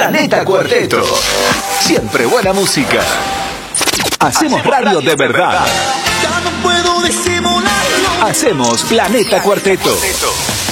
Planeta Cuarteto. Siempre buena música. Hacemos radio de verdad. Ya no puedo disimularlo. Hacemos Planeta Cuarteto.